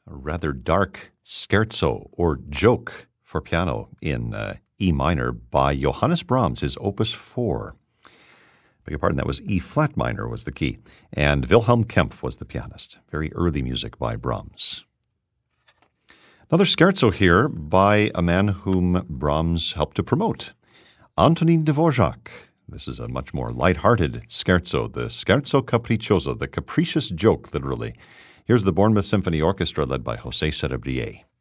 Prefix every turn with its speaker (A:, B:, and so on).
A: a rather dark scherzo or joke for piano in E minor by Johannes Brahms, his Opus 4. Beg your pardon, that was E flat minor was the key, and Wilhelm Kempff was the pianist. Very early music by Brahms. Another scherzo here by a man whom Brahms helped to promote, Antonin Dvorak. This is a much more light-hearted scherzo, the Scherzo Capriccioso, the capricious joke, literally. Here's the Bournemouth Symphony Orchestra led by José Cerebrier.